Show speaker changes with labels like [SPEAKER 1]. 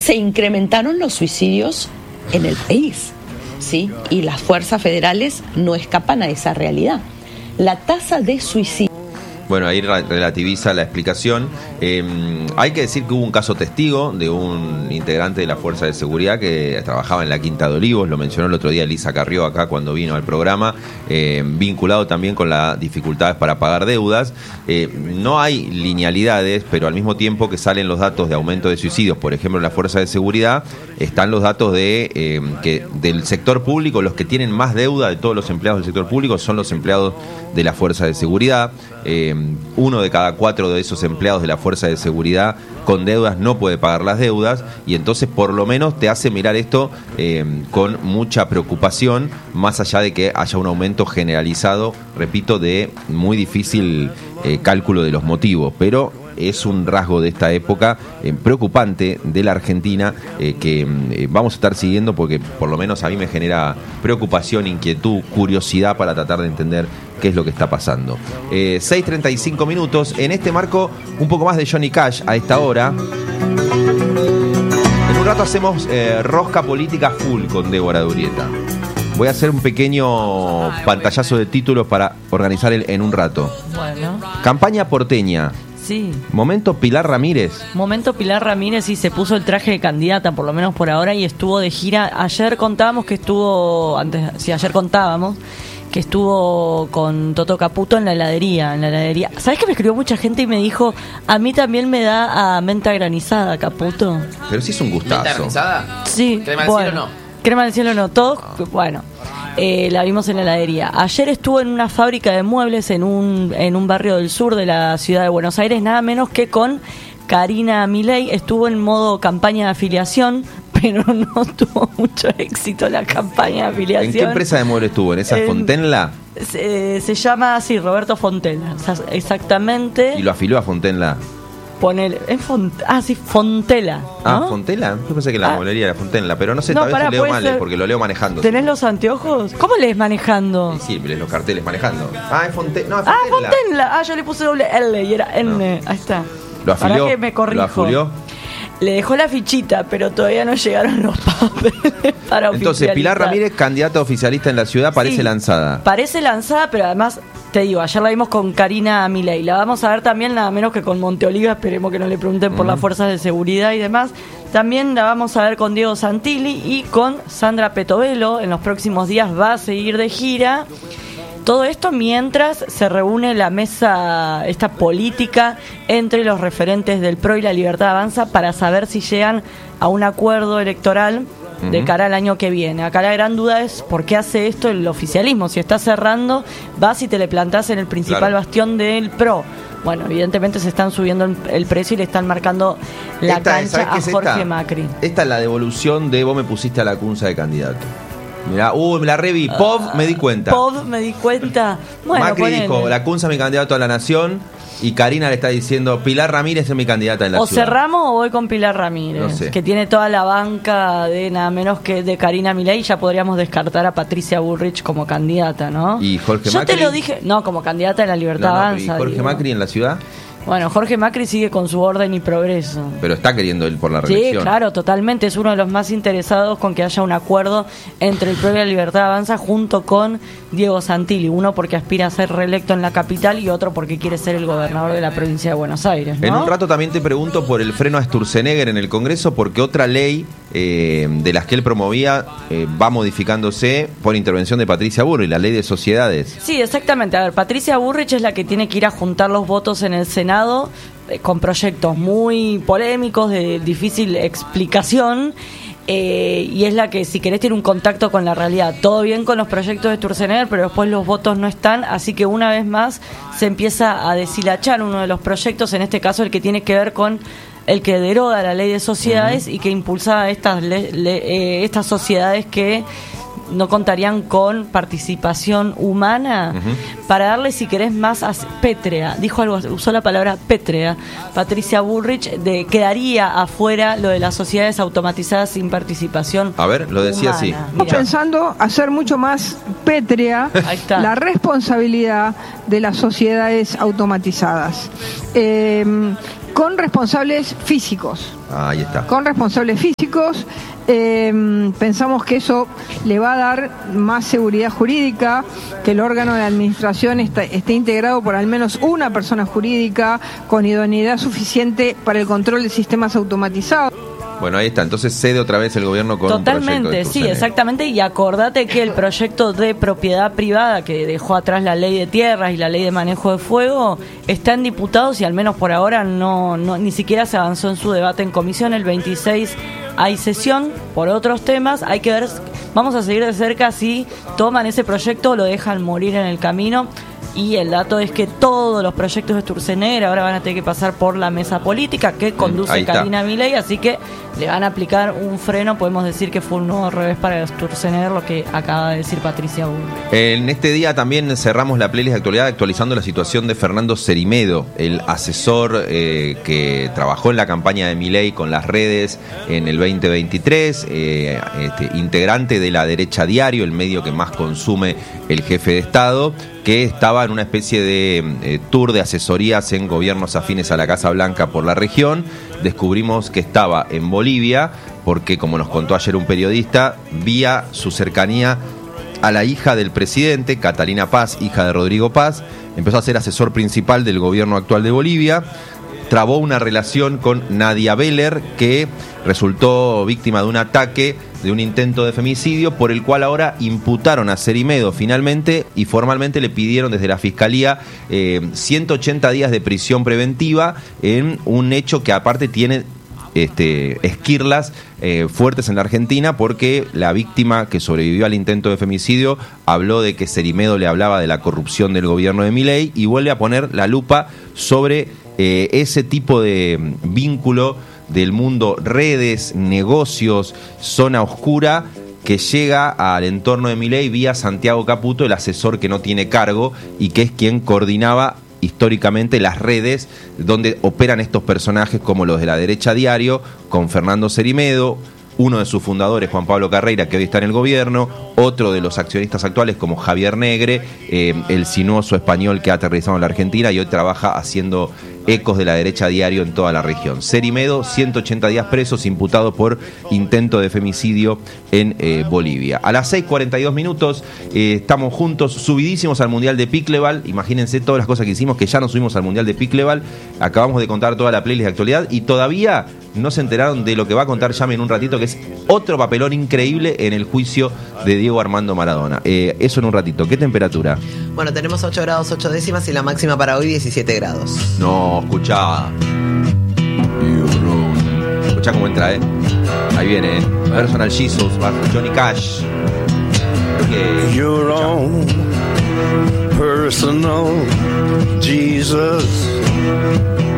[SPEAKER 1] se incrementaron los suicidios en el país, ¿sí? Y las fuerzas federales no escapan a esa realidad. La tasa de suicidio...
[SPEAKER 2] Bueno, ahí relativiza la explicación. Hay que decir que hubo un caso testigo de un integrante de la Fuerza de Seguridad que trabajaba en la Quinta de Olivos, lo mencionó el otro día Elisa Carrió acá cuando vino al programa, vinculado también con las dificultades para pagar deudas. No hay linealidades, pero al mismo tiempo que salen los datos de aumento de suicidios, por ejemplo en la Fuerza de Seguridad, están los datos de que del sector público, los que tienen más deuda de todos los empleados del sector público son los empleados de la Fuerza de Seguridad. 1 de cada 4 de esos empleados de la Fuerza de Seguridad con deudas no puede pagar las deudas, y entonces por lo menos te hace mirar esto con mucha preocupación, más allá de que haya un aumento generalizado, repito, de muy difícil cálculo de los motivos, pero es un rasgo de esta época preocupante de la Argentina que vamos a estar siguiendo, porque por lo menos a mí me genera preocupación, inquietud, curiosidad para tratar de entender qué es lo que está pasando. 6:35 minutos. En este marco, un poco más de Johnny Cash a esta hora. En un rato hacemos rosca política full con Débora Durieta. Voy a hacer un pequeño pantallazo de títulos para organizar en un rato.
[SPEAKER 3] Bueno.
[SPEAKER 2] Campaña porteña.
[SPEAKER 3] Sí.
[SPEAKER 2] Momento Pilar Ramírez.
[SPEAKER 3] Momento Pilar Ramírez, sí, se puso el traje de candidata, por lo menos por ahora, y estuvo de gira. Ayer contábamos que estuvo, ayer contábamos que estuvo con Toto Caputo en la heladería. ¿Sabes que me escribió mucha gente y me dijo, a mí también me da a menta granizada, Caputo?
[SPEAKER 2] Pero sí es un gustazo.
[SPEAKER 4] ¿Menta granizada?
[SPEAKER 3] Sí.
[SPEAKER 4] ¿Crema del cielo no?
[SPEAKER 3] Crema del cielo no, todos, bueno. La vimos en la heladería. Ayer estuvo en una fábrica de muebles en un barrio del sur de la ciudad de Buenos Aires, nada menos que con Karina Milei. Estuvo en modo campaña de afiliación, pero no tuvo mucho éxito la campaña de afiliación.
[SPEAKER 2] ¿En qué empresa de muebles estuvo? ¿En esa Fontenla?
[SPEAKER 3] Se llama así, Roberto Fontela, exactamente.
[SPEAKER 2] ¿Y lo afilió a Fontenla?
[SPEAKER 3] Ponele, sí, Fontela, ¿no?
[SPEAKER 2] Ah, ¿Fontela? Yo pensé que la mueblería era Fontenla, pero no sé, tal vez lo leo mal, porque lo leo manejando.
[SPEAKER 3] ¿Tenés los anteojos? ¿Cómo lees manejando?
[SPEAKER 2] Sí, lees los carteles manejando. Es Fontenla. No, es Fontenla.
[SPEAKER 3] Fontenla. Yo le puse doble L y era N. No. Ahí está.
[SPEAKER 2] ¿Lo afilió?
[SPEAKER 3] Para que me corrijo.
[SPEAKER 2] ¿Lo afilió?
[SPEAKER 3] Le dejó la fichita, pero todavía no llegaron los papeles para oficializar.
[SPEAKER 2] Entonces, Pilar Ramírez, candidata oficialista en la ciudad, parece lanzada.
[SPEAKER 3] Parece lanzada, pero además, te digo, ayer la vimos con Karina Milei. La vamos a ver también, nada menos que con Monteoliva. Esperemos que no le pregunten por las fuerzas de seguridad y demás. También la vamos a ver con Diego Santilli y con Sandra Petovelo. En los próximos días va a seguir de gira. Todo esto mientras se reúne la mesa, esta política entre los referentes del PRO y la Libertad Avanza para saber si llegan a un acuerdo electoral de cara al año que viene. Acá la gran duda es por qué hace esto el oficialismo. Si está cerrando, vas y te le plantás en el principal bastión del PRO. Bueno, evidentemente se están subiendo el precio y le están marcando la cancha a Jorge Macri.
[SPEAKER 2] Esta es la devolución de vos me pusiste a la cunza de candidato. Mirá, me la reví. Me di cuenta.
[SPEAKER 3] Me di cuenta. Bueno,
[SPEAKER 2] Macri dijo, la Cunza es mi candidato a la nación, y Karina le está diciendo, Pilar Ramírez es mi candidata en la ciudad.
[SPEAKER 3] O cerramos o voy con Pilar Ramírez,
[SPEAKER 2] no sé,
[SPEAKER 3] que tiene toda la banca de nada menos que de Karina Milei. Ya podríamos descartar a Patricia Bullrich como candidata, ¿no?
[SPEAKER 2] Y Jorge
[SPEAKER 3] Macri. Yo te lo dije, como candidata de la Libertad Avanza.
[SPEAKER 2] ¿Y Jorge Macri en la ciudad?
[SPEAKER 3] Bueno, Jorge Macri sigue con su orden y progreso.
[SPEAKER 2] Pero está queriendo ir por la reelección.
[SPEAKER 3] Sí, claro, totalmente. Es uno de los más interesados con que haya un acuerdo entre el PRO y la Libertad Avanza junto con Diego Santilli. Uno porque aspira a ser reelecto en la capital y otro porque quiere ser el gobernador de la provincia de Buenos Aires, ¿no?
[SPEAKER 2] En un rato también te pregunto por el freno a Sturzenegger en el Congreso, porque otra ley de las que él promovía va modificándose por intervención de Patricia Bullrich, la ley de sociedades.
[SPEAKER 3] Sí, exactamente. A ver, Patricia Bullrich es la que tiene que ir a juntar los votos en el Senado con proyectos muy polémicos, de difícil explicación, y es la que, si querés, tiene un contacto con la realidad. Todo bien con los proyectos de Sturzenegger, pero después los votos no están, así que una vez más se empieza a deshilachar uno de los proyectos, en este caso el que tiene que ver con el que deroga la ley de sociedades y que impulsa estas sociedades que no contarían con participación humana, para darle, si querés, más pétrea. Dijo algo, usó la palabra pétrea Patricia Bullrich, de quedaría afuera lo de las sociedades automatizadas sin participación. A ver, lo decía humana. Así.
[SPEAKER 5] Estamos pensando hacer mucho más pétrea la responsabilidad de las sociedades automatizadas. con responsables físicos.
[SPEAKER 2] Ahí está.
[SPEAKER 5] Con responsables físicos. Pensamos que eso le va a dar más seguridad jurídica, que el órgano de administración esté integrado por al menos una persona jurídica con idoneidad suficiente para el control de sistemas automatizados.
[SPEAKER 2] Bueno, ahí está. Entonces cede otra vez el gobierno con
[SPEAKER 3] totalmente,
[SPEAKER 2] un proyecto de
[SPEAKER 3] sí, exactamente. Y acordate que el proyecto de propiedad privada que dejó atrás la ley de tierras y la ley de manejo de fuego está en diputados y al menos por ahora no ni siquiera se avanzó en su debate en comisión. El 26 hay sesión por otros temas. Hay que ver, vamos a seguir de cerca si toman ese proyecto o lo dejan morir en el camino. Y el dato es que todos los proyectos de Sturzenegger ahora van a tener que pasar por la mesa política que conduce Karina Milei, así que le van a aplicar un freno. Podemos decir que fue un nuevo revés para Sturzenegger, lo que acaba de decir Patricia Bullrich.
[SPEAKER 2] En este día también cerramos la playlist de actualidad actualizando la situación de Fernando Cerimedo, el asesor que trabajó en la campaña de Milei con las redes en el 2023, integrante de La Derecha Diario, el medio que más consume el jefe de Estado, que estaba en una especie de tour de asesorías en gobiernos afines a la Casa Blanca por la región. Descubrimos que estaba en Bolivia porque, como nos contó ayer un periodista, vía su cercanía a la hija del presidente, Catalina Paz, hija de Rodrigo Paz, empezó a ser asesor principal del gobierno actual de Bolivia. Trabó una relación con Nadia Beller, que resultó víctima de un ataque, de un intento de femicidio, por el cual ahora imputaron a Cerimedo finalmente y formalmente le pidieron desde la Fiscalía 180 días de prisión preventiva en un hecho que aparte tiene esquirlas fuertes en la Argentina, porque la víctima que sobrevivió al intento de femicidio habló de que Cerimedo le hablaba de la corrupción del gobierno de Milei y vuelve a poner la lupa sobre ese tipo de vínculo del mundo redes, negocios, zona oscura, que llega al entorno de Milei vía Santiago Caputo, el asesor que no tiene cargo y que es quien coordinaba históricamente las redes donde operan estos personajes como los de La Derecha Diario, con Fernando Cerimedo, uno de sus fundadores, Juan Pablo Carreira, que hoy está en el gobierno, otro de los accionistas actuales como Javier Negre, el sinuoso español que ha aterrizado en la Argentina y hoy trabaja haciendo ecos de La Derecha Diario en toda la región. Cerimedo, 180 días presos, imputado por intento de femicidio en Bolivia. A las 6:42 minutos estamos juntos, subidísimos al Mundial de Pickleball. Imagínense todas las cosas que hicimos, que ya nos subimos al Mundial de Pickleball. Acabamos de contar toda la playlist de actualidad y todavía no se enteraron de lo que va a contar Yami en un ratito, que es otro papelón increíble en el juicio de Diego Armando Maradona. Eso en un ratito. ¿Qué temperatura?
[SPEAKER 4] Bueno, tenemos 8 grados 8 décimas y la máxima para hoy 17 grados.
[SPEAKER 2] No, escuchá. Escuchá cómo entra, Ahí viene, Personal Jesus, bajo Johnny Cash. Creo que...
[SPEAKER 6] Your own personal Jesus.